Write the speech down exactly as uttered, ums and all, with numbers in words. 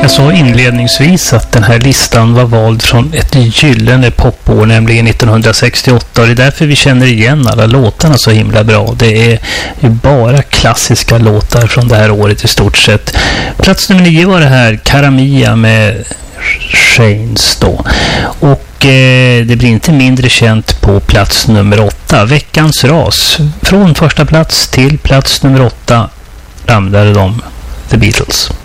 Jag sa inledningsvis att den här listan var vald från ett gyllene popår, nämligen nittonhundrasextioåtta, och det är därför vi känner igen alla låtarna så himla bra. Det är ju bara klassiska låtar från det här året i stort sett. Plats nummer nio var det här Cara Mia med Shanes då. Och eh, det blir inte mindre känt på plats nummer åtta. Veckans ras. Från första plats till plats nummer åtta ramlade de, The Beatles.